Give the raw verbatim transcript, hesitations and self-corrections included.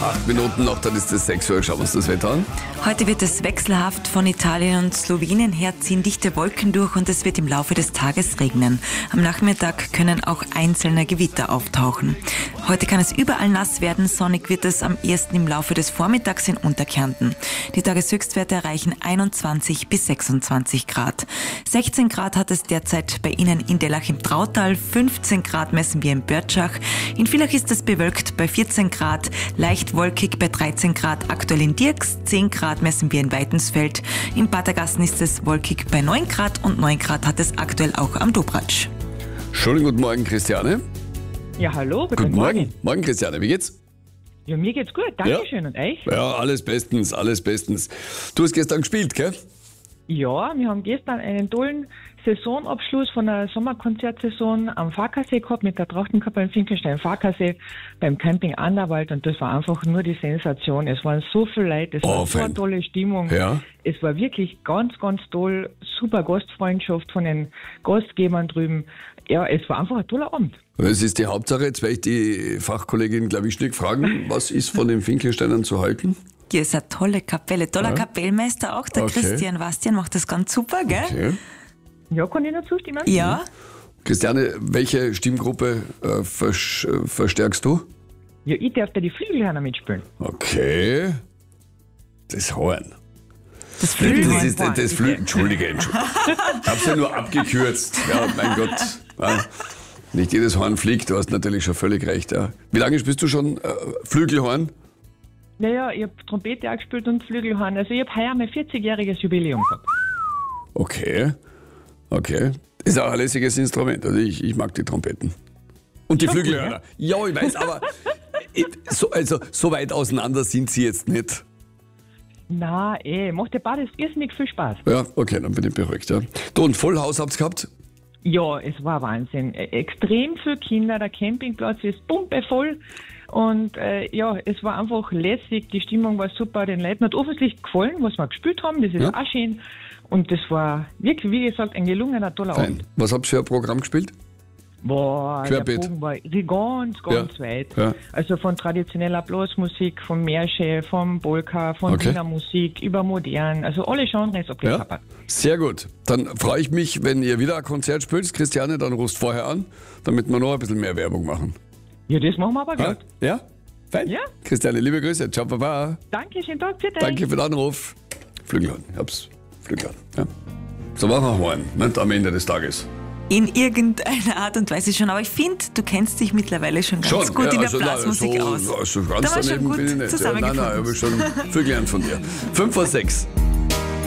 Acht Minuten noch, dann ist es sechs Uhr. Schauen wir uns das Wetter an. Heute wird es wechselhaft. Von Italien und Slowenien her ziehen dichte Wolken durch und es wird im Laufe des Tages regnen. Am Nachmittag können auch einzelne Gewitter auftauchen. Heute kann es überall nass werden. Sonnig wird es am ehesten im Laufe des Vormittags in Unterkärnten. Die Tageshöchstwerte erreichen einundzwanzig bis sechsundzwanzig Grad. sechzehn Grad hat es derzeit bei Ihnen in Dellach im Trautal. fünfzehn Grad messen wir in Börtschach. In Villach ist es bewölkt bei vierzehn Grad. Leicht wolkig bei dreizehn Grad aktuell in Dirks. zehn Grad messen wir in Weitensfeld. In Patergassen ist es wolkig bei neun Grad und neun Grad hat es aktuell auch am Dobratsch. Schönen guten Morgen, Christiane. Ja, hallo, guten, Guten Morgen. Morgen. Morgen, Christiane. Wie geht's? Ja, mir geht's gut, Dankeschön. Ja. Und euch? Ja, alles bestens, alles bestens. Du hast gestern gespielt, gell? Ja, wir haben gestern einen tollen Saisonabschluss von der Sommerkonzertsaison am Fahrkassee gehabt mit der Trachtenkapelle Finkelstein Fahrkassee beim Camping Anderwald und das war einfach nur die Sensation. Es waren so viele Leute, es Oh, war so fein. eine tolle Stimmung. Ja. Es war wirklich ganz, ganz toll, super Gastfreundschaft von den Gastgebern drüben. Ja, es war einfach ein toller Abend. Das ist die Hauptsache. Jetzt werde ich die Fachkollegin, glaube ich, nicht fragen, was ist von den Finkelsteinern zu halten? Hier ist eine tolle Kapelle, toller Ja. Kapellmeister auch, der Okay. Christian Bastian macht das ganz super, gell? Okay. Ja, kann ich nur zustimmen? Ja, Christiane, welche Stimmgruppe äh, vers äh, verstärkst du? Ja, ich darf da die Flügelhörner mitspielen. Okay. Das Horn. das Das Flügelhorn. ist das, das Flügel. Entschuldige, Entschuldige. Ich hab's ja nur abgekürzt. Ja, mein Gott. Ja. Nicht jedes Horn fliegt, du hast natürlich schon völlig recht. Ja. Wie lange spielst du schon äh, Flügelhorn? Naja, ich habe Trompete auch gespielt und Flügelhorn. Also ich habe heuer mein vierzigjähriges Jubiläum gehabt. Okay. Okay. Ist auch ein lässiges Instrument. Also ich, ich mag die Trompeten. Und die Flügelhörner. Ja, ich weiß, aber ich- so, also, so weit auseinander sind sie jetzt nicht. Na, eh, macht der Bades irrsinnig viel Spaß. Ja, okay, dann bin ich beruhigt. Ja. Du, und Vollhaus habt ihr gehabt? Ja, es war Wahnsinn. Äh, Extrem viele Kinder, der Campingplatz ist pumpevoll. Und äh, ja, es war einfach lässig, die Stimmung war super, den Leuten hat offensichtlich gefallen, was wir gespielt haben, das ist Ja. auch schön. Und das war wirklich, wie gesagt, ein gelungener, toller Nein. Abend. Was habt ihr für ein Programm gespielt? Boah, Querbeet. der Bogen war ganz, ganz Ja. weit. Ja. Also von traditioneller Blasmusik, vom Märsche, vom Polka, von Okay. Wiener Musik, über modern, also alle Genres Ja, abgeklappert. sehr gut. Dann freue ich mich, wenn ihr wieder ein Konzert spielt. Christiane, dann rufst vorher an, damit wir noch ein bisschen mehr Werbung machen. Ja, das machen wir aber Ja? gut. Ja? Fein? Ja. Christiane, liebe Grüße. Ciao, Baba. Danke, schönen Tag, für dich. Danke für den Anruf. Flügelhorn. Ich hab's. Flügelhorn. Ja. So war ein Horn, nicht am Ende des Tages. In irgendeiner Art und Weise schon, aber ich finde, du kennst dich mittlerweile schon ganz Schon, gut ja, in der also, na, Blasmusik so, aus. Also Da ganz war schon daneben gut bin ich nicht. Ja, nein, nein, zusammengefunden. habe ich schon viel gelernt von dir. fünf vor sechs.